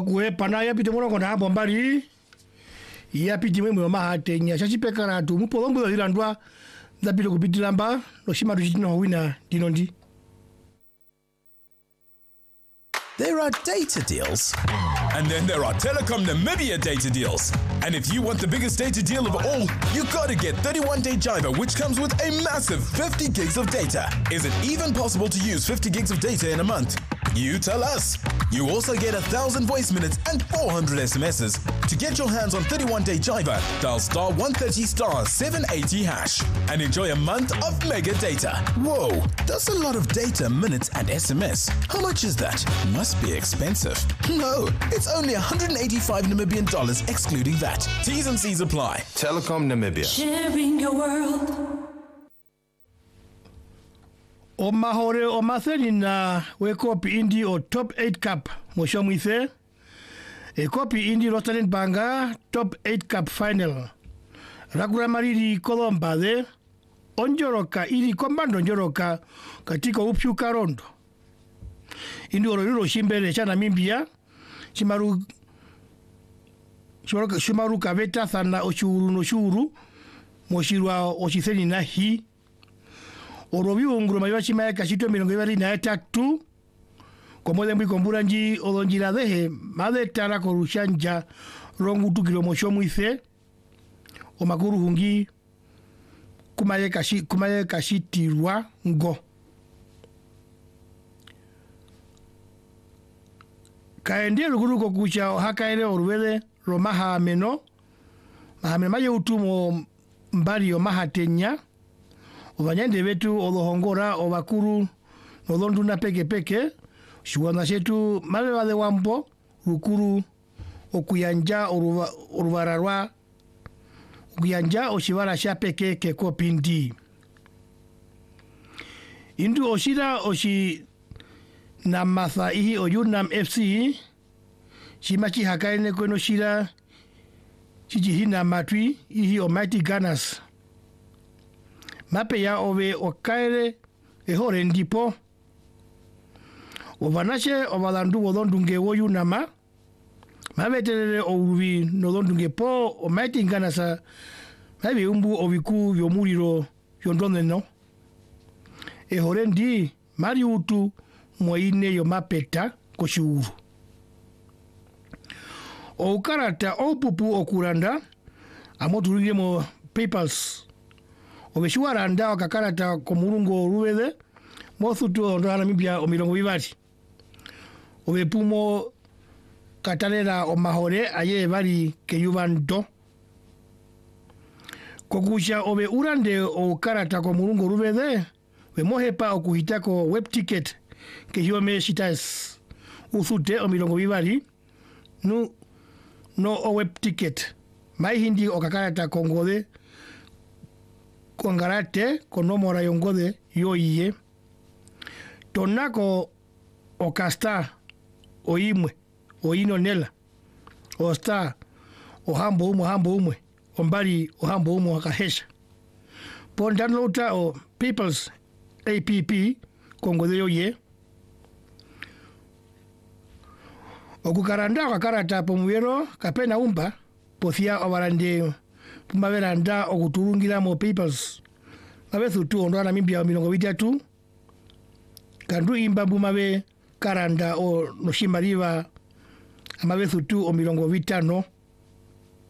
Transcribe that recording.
Wakue pana ya pite mono kona bombari. Ya pite mwe mama atenya chachi pekara tu mupo lombo ilandwa da pite kupitilamba no shima rujino wina dinondi. There are data deals. And then there are Telecom Namibia data deals. And if you want the biggest data deal of all, you gotta get 31-day Jiva, which comes with a massive 50 gigs of data. Is it even possible to use 50 gigs of data in a month? You tell us. You also get 1,000 voice minutes and 400 SMSs. To get your hands on 31-day Jiva, dial star 130 star 780 hash and enjoy a month of mega data. Whoa, that's a lot of data, minutes and SMS. How much is that? Must be expensive. No, it's only 185 Namibian dollars excluding that. T's and C's apply. Telecom Namibia. Sharing your world. O mahore o matheni na we kopi indi o top 8 cup mwisho mwithe. E kopi indi Rosalind Banga top 8 cup final. Rakura mariri Kolomba de onjoroka ili kombando onjoroka katika upyu karondo. Indi ororiro shimbele cha Namibia shimaru kaveta thana oshuru no shuru moshirwa oshitheni na hi orobi onguro mayiwa chimaya kashito mirongo ibari na etatu komode mbi kombura nji olonjira dehe made tara korushanja rongu tukiro mosho mwithe o makuru hungi kumaye kashitirwa ngo kaendie ruguruko kucha hakaele orwele romaha meno maye utumo mbari o mahatenya obanyende betu olohongora obakuru nolondu na peke shuwana shetu mabe bale wambo rukuru okuyanja oruvararwa okuyanja oshibara sha peke ke kopindi indu oshira oshi na matha ihi o Yunam FC shimachi hakaine kweno shira chijihina matwi ihi o Mighty Gunners mape ya ove okaere ehore ndipo ovanache ovalandu wodondunge wo Yunama mabetelele ouruvi nodondunge po o Mighty Gunners mabe umbu oviku vyomuriro yondoneno ehore ndi mari utu moine yo mapeta koshuru o karata o pupu okuranda amoturire mo papers obeshuaranda okakarata komurungo ruwede mothutu ondo Namibia o mirongo ibari obepumo katalera o mahore aye bari keyubando kokusha obe urande o karata komurungo ruwede we mohepa okuhitako web ticket que yo me citas uthute o mirongo ibari no o web ticket mai hindi o kakarata kongode kongarate konomora yongode yoiye tonako o kasta o imwe o inonela o sta o hambo umwe o mbari o hambo umwe akahesha pondanlota o people's app kongode yoye okukaranda kakarata pomuyero kapena umba pothia obarande pumaveranda okuturungira mo papers mabezu tu ondo Namibia mirongo bitatu kandu imba bumabe karanda o noshimariva amabezu tu o mirongo bitano